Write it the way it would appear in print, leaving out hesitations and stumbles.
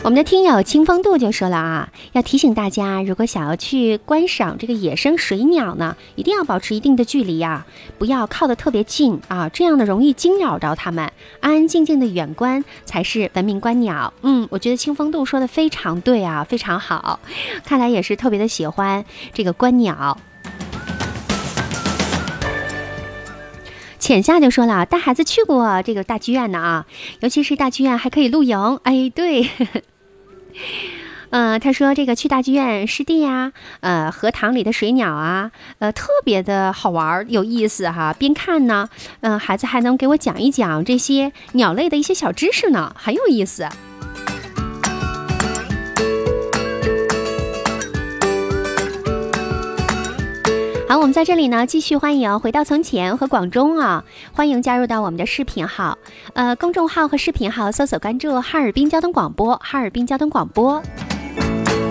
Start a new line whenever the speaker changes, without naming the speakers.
我们的听友清风度就说了啊，要提醒大家，如果想要去观赏这个野生水鸟呢，一定要保持一定的距离啊，不要靠得特别近啊，这样呢容易惊扰到它们，安安静静的远观才是文明观鸟。我觉得清风度说的非常对啊，非常好，看来也是特别的喜欢这个观鸟。浅夏就说了，带孩子去过这个大剧院呢啊，尤其是大剧院还可以露营。哎，对，他说这个去大剧院湿地呀，荷塘里的水鸟啊，特别的好玩有意思哈。边看呢，孩子还能给我讲一讲这些鸟类的一些小知识呢，很有意思。好，我们在这里呢继续欢迎回到从前和广中啊，欢迎加入到我们的视频号，公众号和视频号搜索关注哈尔滨交通广播，哈尔滨交通广播。